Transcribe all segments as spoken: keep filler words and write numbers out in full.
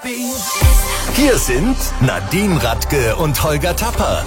Hier sind Nadine Radke und Holger Tapper.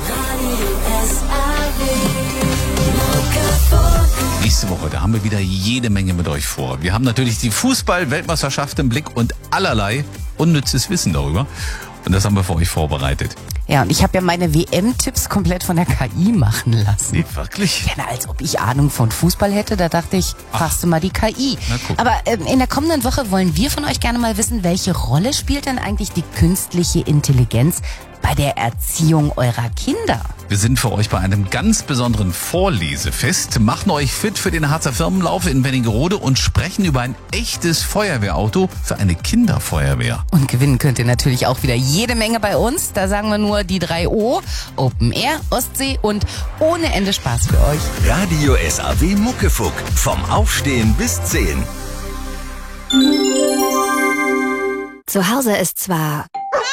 Nächste Woche, da haben wir wieder jede Menge mit euch vor. Wir haben natürlich die Fußball-Weltmeisterschaft im Blick und allerlei unnützes Wissen darüber. Und das haben wir für euch vorbereitet. Ja, und ich habe ja meine W M-Tipps komplett von der K I machen lassen. Nee, wirklich? Ja, na, als ob ich Ahnung von Fußball hätte, da dachte ich, fragst du mal die K I. Na, guck. Aber ähm, in der kommenden Woche wollen wir von euch gerne mal wissen, welche Rolle spielt denn eigentlich die künstliche Intelligenz bei der Erziehung eurer Kinder? Wir sind für euch bei einem ganz besonderen Vorlesefest, machen euch fit für den Harzer Firmenlauf in Wernigerode und sprechen über ein echtes Feuerwehrauto für eine Kinderfeuerwehr. Und gewinnen könnt ihr natürlich auch wieder jede Menge bei uns. Da sagen wir nur die drei O, Open Air, Ostsee und ohne Ende Spaß für euch. Radio S A W Muckefuck. Vom Aufstehen bis zehn. Zu Hause ist zwar...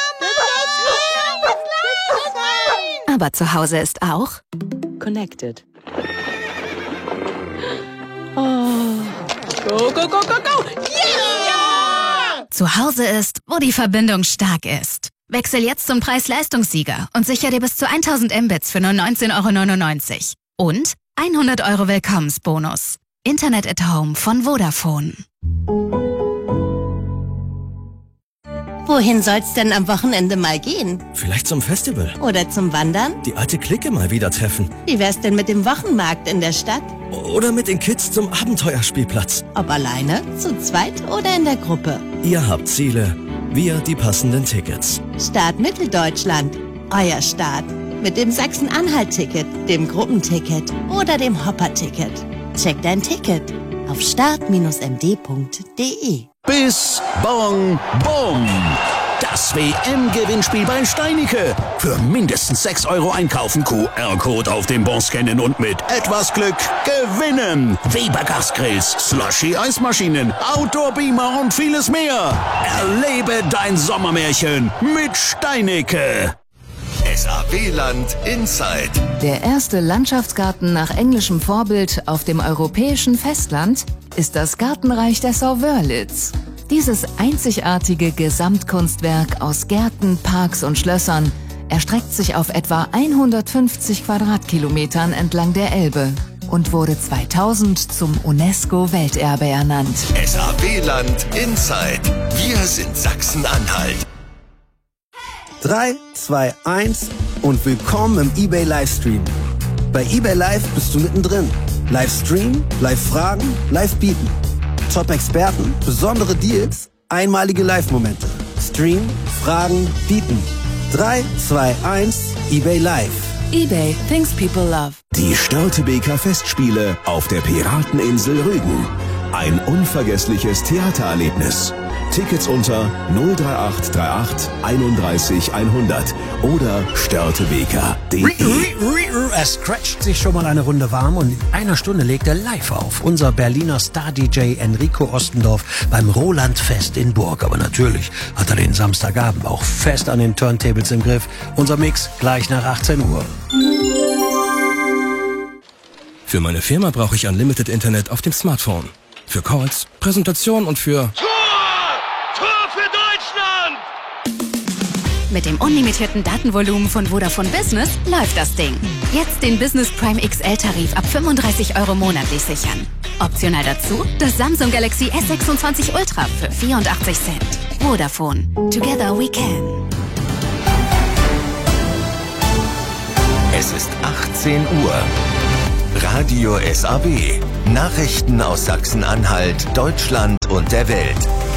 Aber zu Hause ist auch Connected. Oh. Go, go, go, go, go! Yeah! Zu Hause ist, wo die Verbindung stark ist. Wechsel jetzt zum Preis-Leistungssieger und sicher dir bis zu tausend Mbits für nur neunzehn Euro neunundneunzig. Und hundert Euro Willkommensbonus. Internet at Home von Vodafone. Wohin soll's denn am Wochenende mal gehen? Vielleicht zum Festival. Oder zum Wandern? Die alte Clique mal wieder treffen. Wie wär's denn mit dem Wochenmarkt in der Stadt? Oder mit den Kids zum Abenteuerspielplatz. Ob alleine, zu zweit oder in der Gruppe? Ihr habt Ziele, wir die passenden Tickets. Start Mitteldeutschland. Euer Start. Mit dem Sachsen-Anhalt-Ticket, dem Gruppenticket oder dem Hopper-Ticket. Check dein Ticket auf start Bindestrich m d punkt d e. Bis Bong Bom. Das W M-Gewinnspiel bei Steinicke. Für mindestens sechs Euro einkaufen, Q R-Code auf dem Bon scannen und mit etwas Glück gewinnen. Weber Gasgrills, Slushy-Eismaschinen, Outdoor-Beamer und vieles mehr. Erlebe dein Sommermärchen mit Steinicke. S A W-Land Inside. Der erste Landschaftsgarten nach englischem Vorbild auf dem europäischen Festland ist das Gartenreich der Sauwörlitz. Dieses einzigartige Gesamtkunstwerk aus Gärten, Parks und Schlössern erstreckt sich auf etwa hundertfünfzig Quadratkilometern entlang der Elbe und wurde zweitausend zum UNESCO-Welterbe ernannt. S A W-Land Inside. Wir sind Sachsen-Anhalt. drei, zwei, eins und willkommen im eBay Livestream. Bei eBay Live bist du mittendrin. Livestream, Live-Fragen, Live-Bieten. Top-Experten, besondere Deals, einmalige Live-Momente. Stream, Fragen, Bieten. drei, zwei, eins, eBay Live. eBay, things people love. Die Störtebeker Festspiele auf der Pirateninsel Rügen. Ein unvergessliches Theatererlebnis. Tickets unter null drei acht drei acht einunddreißig hundert oder störtebeker punkt de. Er scratcht sich schon mal eine Runde warm und in einer Stunde legt er live auf. Unser Berliner Star-D J Enrico Ostendorf beim Roland-Fest in Burg. Aber natürlich hat er den Samstagabend auch fest an den Turntables im Griff. Unser Mix gleich nach achtzehn Uhr. Für meine Firma brauche ich Unlimited Internet auf dem Smartphone. Für Calls, Präsentationen und für... Mit dem unlimitierten Datenvolumen von Vodafone Business läuft das Ding. Jetzt den Business Prime X L-Tarif ab fünfunddreißig Euro monatlich sichern. Optional dazu das Samsung Galaxy S sechsundzwanzig Ultra für vierundachtzig Cent. Vodafone. Together we can. Es ist achtzehn Uhr. Radio S A W. Nachrichten aus Sachsen-Anhalt, Deutschland und der Welt.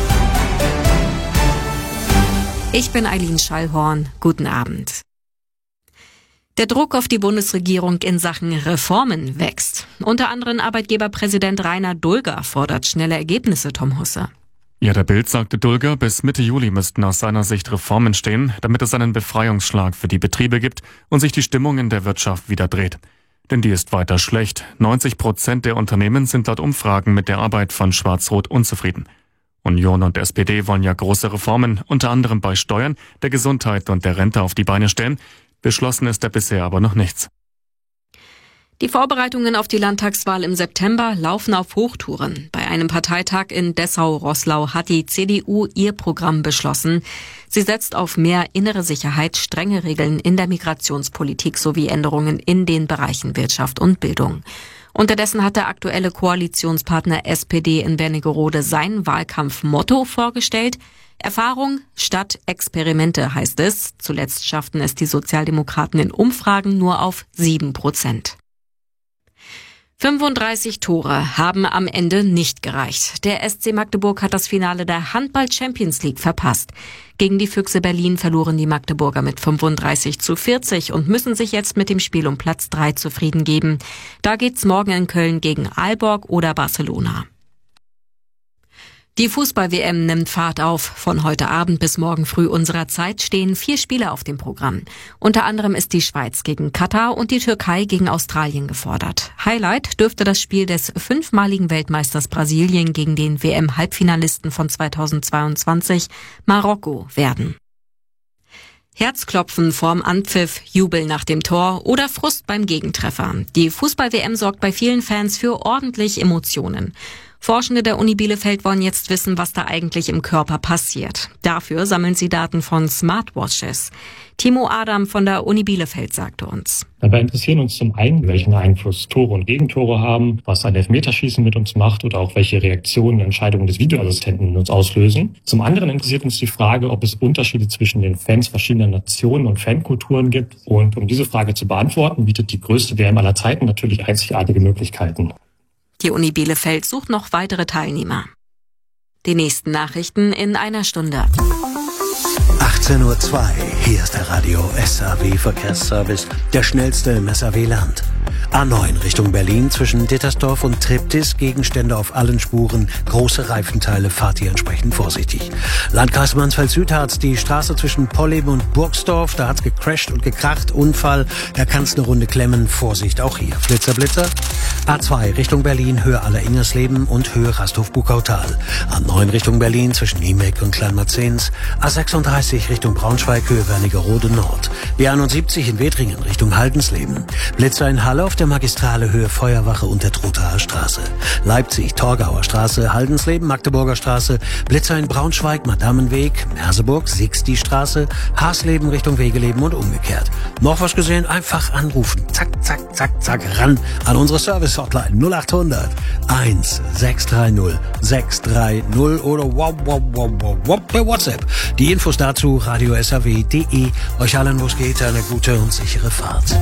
Ich bin Eileen Schallhorn. Guten Abend. Der Druck auf die Bundesregierung in Sachen Reformen wächst. Unter anderem Arbeitgeberpräsident Rainer Dulger fordert schnelle Ergebnisse, Tom Husse. Ja, der Bild sagte Dulger, bis Mitte Juli müssten aus seiner Sicht Reformen stehen, damit es einen Befreiungsschlag für die Betriebe gibt und sich die Stimmung in der Wirtschaft wieder dreht. Denn die ist weiter schlecht. neunzig Prozent der Unternehmen sind laut Umfragen mit der Arbeit von Schwarz-Rot unzufrieden. Union und S P D wollen ja große Reformen, unter anderem bei Steuern, der Gesundheit und der Rente auf die Beine stellen. Beschlossen ist da bisher aber noch nichts. Die Vorbereitungen auf die Landtagswahl im September laufen auf Hochtouren. Bei einem Parteitag in Dessau-Roßlau hat die C D U ihr Programm beschlossen. Sie setzt auf mehr innere Sicherheit, strenge Regeln in der Migrationspolitik sowie Änderungen in den Bereichen Wirtschaft und Bildung. Unterdessen hat der aktuelle Koalitionspartner S P D in Wernigerode sein Wahlkampfmotto vorgestellt. Erfahrung statt Experimente heißt es. Zuletzt schafften es die Sozialdemokraten in Umfragen nur auf sieben Prozent. fünfunddreißig Tore haben am Ende nicht gereicht. Der S C Magdeburg hat das Finale der Handball-Champions League verpasst. Gegen die Füchse Berlin verloren die Magdeburger mit fünfunddreißig zu vierzig und müssen sich jetzt mit dem Spiel um Platz drei zufrieden geben. Da geht's morgen in Köln gegen Aalborg oder Barcelona. Die Fußball-W M nimmt Fahrt auf. Von heute Abend bis morgen früh unserer Zeit stehen vier Spiele auf dem Programm. Unter anderem ist die Schweiz gegen Katar und die Türkei gegen Australien gefordert. Highlight dürfte das Spiel des fünfmaligen Weltmeisters Brasilien gegen den W M-Halbfinalisten von zweitausendzweiundzwanzig, Marokko, werden. Herzklopfen vorm Anpfiff, Jubel nach dem Tor oder Frust beim Gegentreffer. Die Fußball-W M sorgt bei vielen Fans für ordentlich Emotionen. Forschende der Uni Bielefeld wollen jetzt wissen, was da eigentlich im Körper passiert. Dafür sammeln sie Daten von Smartwatches. Timo Adam von der Uni Bielefeld sagte uns: Dabei interessieren uns zum einen, welchen Einfluss Tore und Gegentore haben, was ein Elfmeterschießen mit uns macht oder auch welche Reaktionen und Entscheidungen des Videoassistenten in uns auslösen. Zum anderen interessiert uns die Frage, ob es Unterschiede zwischen den Fans verschiedener Nationen und Fankulturen gibt. Und um diese Frage zu beantworten, bietet die größte W M aller Zeiten natürlich einzigartige Möglichkeiten. Die Uni Bielefeld sucht noch weitere Teilnehmer. Die nächsten Nachrichten in einer Stunde. achtzehn Uhr zwei, hier ist der Radio S A W Verkehrsservice, der schnellste im S A W-Land. A neun Richtung Berlin zwischen Dittersdorf und Triptis, Gegenstände auf allen Spuren, große Reifenteile, fahrt ihr entsprechend vorsichtig. Landkreis Mansfeld-Süd hat's die Straße zwischen Polleben und Burgsdorf, da hat's gecrasht und gekracht, Unfall, da kann's eine Runde klemmen, Vorsicht auch hier. Blitzer, Blitzer. A zwei Richtung Berlin, Höhe Aller-Ingersleben und Höhe Rasthof-Bukautal. A neun Richtung Berlin zwischen Niemek und Kleinmarzens. A sechsunddreißig Richtung Braunschweig, Höhe Wernigerode Nord. B einundsiebzig in Wedringen Richtung Haldensleben. Blitzer in Halle auf der Magistrale Höhe Feuerwache und der Trothaer Straße. Leipzig, Torgauer Straße, Haldensleben, Magdeburger Straße. Blitzer in Braunschweig, Madamenweg, Merseburg, Sixti Straße, Haasleben Richtung Wegeleben und umgekehrt. Noch was gesehen? Einfach anrufen. Zack, zack, zack, zack, ran an unsere Service-Hotline null achthundert eins sechs drei null sechs drei null oder wow, wow, wow, wow, wow, per WhatsApp. Die Infos dazu radio s a w punkt d e. Euch allen, wo es geht, eine gute und sichere Fahrt.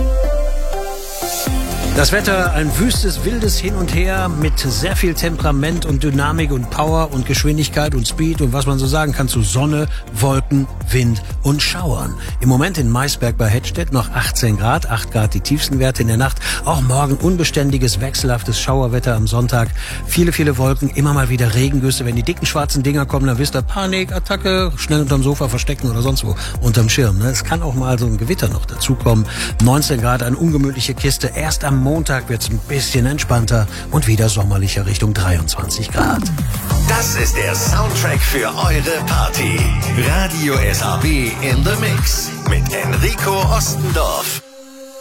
Das Wetter, ein wüstes, wildes Hin und Her mit sehr viel Temperament und Dynamik und Power und Geschwindigkeit und Speed und was man so sagen kann zu Sonne, Wolken, Wind und Schauern. Im Moment in Maisberg bei Hettstedt noch achtzehn Grad, acht Grad die tiefsten Werte in der Nacht. Auch morgen unbeständiges, wechselhaftes Schauerwetter am Sonntag. Viele, viele Wolken, immer mal wieder Regengüsse. Wenn die dicken schwarzen Dinger kommen, dann wisst ihr, Panik, Attacke, schnell unterm Sofa verstecken oder sonst wo, unterm Schirm. Ne? Es kann auch mal so ein Gewitter noch dazukommen. neunzehn Grad, eine ungemütliche Kiste. Erst am Montag wird's ein bisschen entspannter und wieder sommerlicher Richtung dreiundzwanzig Grad. Das ist der Soundtrack für eure Party. Radio S A W in the Mix mit Enrico Ostendorf.